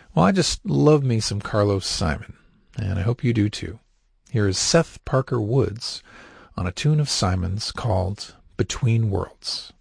Well, I just love me some Carlos Simon, and I hope you do too. Here is Seth Parker Woods on a tune of Simon's called Between Worlds.